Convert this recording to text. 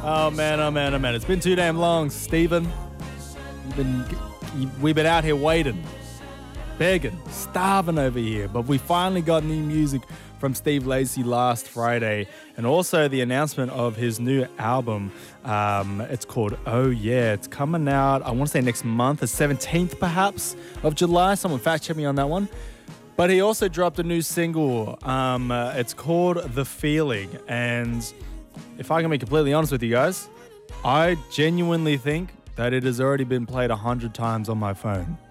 Oh man, oh man, oh man. It's been too damn long, Stephen. We've been out here waiting, begging, starving over here. But we finally got new music from Steve Lacy last Friday. And also the announcement of his new album. It's called Oh Yeah. It's coming out, I want to say next month, the 17th perhaps of July. Someone fact check me on that one. But he also dropped a new single. It's called The Feeling. And if I can be completely honest with you guys, I genuinely think that it has already been played 100 times on my phone.